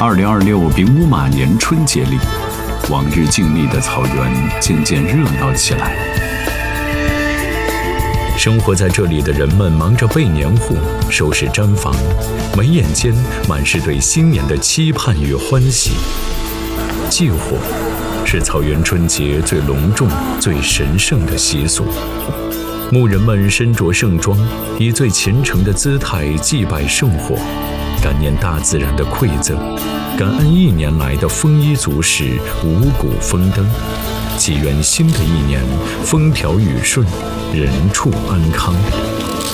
2026丙午马年春节里，往日静谧的草原渐渐热闹起来。生活在这里的人们忙着备年货、收拾毡房，眉眼间满是对新年的期盼与欢喜。祭火是草原春节最隆重、最神圣的习俗。牧人们身着盛装，以最虔诚的姿态祭拜圣火，感念大自然的馈赠，感恩一年来的丰衣足食、五谷丰登，祈愿新的一年风调雨顺，人畜安康。